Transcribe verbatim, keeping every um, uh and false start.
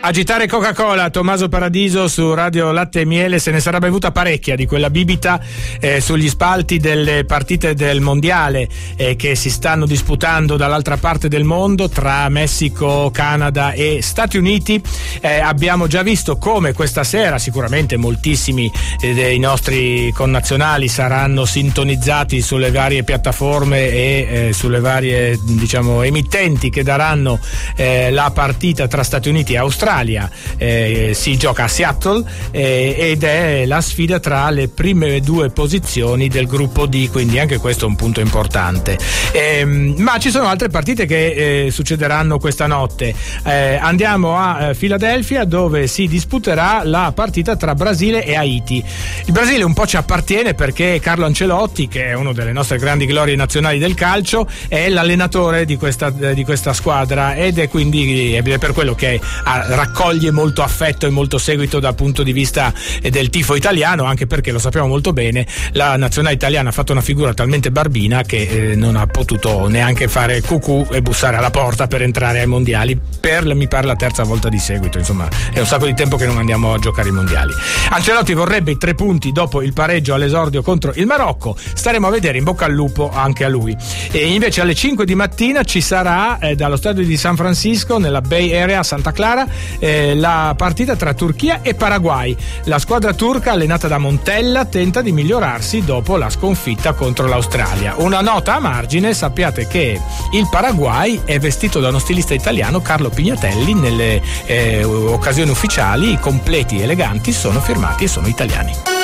Agitare Coca-Cola, Tommaso Paradiso su Radio Latte e Miele. Se ne sarà bevuta parecchia di quella bibita eh, sugli spalti delle partite del mondiale eh, che si stanno disputando dall'altra parte del mondo tra Messico, Canada e Stati Uniti. Eh, abbiamo già visto come questa sera sicuramente moltissimi eh, dei nostri connazionali saranno sintonizzati sulle varie piattaforme e eh, sulle varie, diciamo, emittenti che daranno eh, la partita tra Stati Uniti e Australia. Eh, si gioca a Seattle eh, ed è la sfida tra le prime due posizioni del gruppo D, quindi anche questo è un punto importante. Eh, ma ci sono altre partite che eh, succederanno questa notte. Eh, andiamo a eh, Filadelfia, dove si disputerà la partita tra Brasile e Haiti. Il Brasile un po' ci appartiene perché Carlo Ancelotti, che è una delle nostre grandi glorie nazionali del calcio, è l'allenatore di questa, di questa squadra ed è quindi è per quello che ha raccoglie molto affetto e molto seguito dal punto di vista del tifo italiano, anche perché lo sappiamo molto bene, la nazionale italiana ha fatto una figura talmente barbina che eh, non ha potuto neanche fare cucù e bussare alla porta per entrare ai mondiali per, mi pare, la terza volta di seguito. Insomma, è un sacco di tempo che non andiamo a giocare i mondiali. Ancelotti vorrebbe i tre punti dopo il pareggio all'esordio contro il Marocco. Staremo a vedere, in bocca al lupo anche a lui. E invece alle cinque di mattina ci sarà eh, dallo stadio di San Francisco, nella Bay Area, Santa Clara, Eh, la partita tra Turchia e Paraguay. La squadra turca, allenata da Montella, tenta di migliorarsi dopo la sconfitta contro l'Australia. Una nota a margine: sappiate che il Paraguay è vestito da uno stilista italiano, Carlo Pignatelli. Nelle eh, occasioni ufficiali i completi eleganti sono firmati e sono italiani.